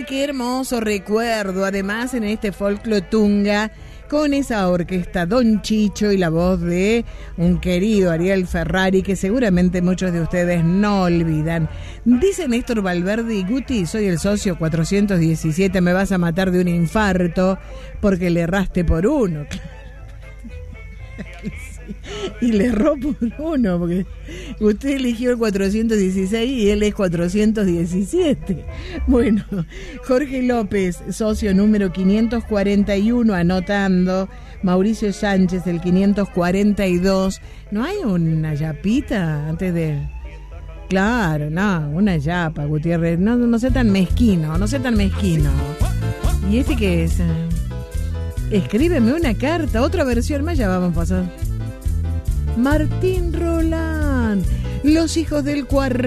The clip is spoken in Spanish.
qué hermoso recuerdo. Además, en este folclotunga, con esa orquesta Don Chicho y la voz de un querido Ariel Ferrari, que seguramente muchos de ustedes no olvidan. Dice Néstor Valverde: Guti, soy el socio 417, me vas a matar de un infarto porque le erraste por uno. Y le erró por uno, porque usted eligió el 416 y él es 417. Bueno, Jorge López, socio número 541, anotando. Mauricio Sánchez, el 542. ¿No hay una yapita antes de...? Claro, no, una yapa, Gutiérrez. No sé tan mezquino, ¿Y este qué es? Escríbeme una carta, otra versión más, ya vamos a pasar. Martín Roland, los hijos del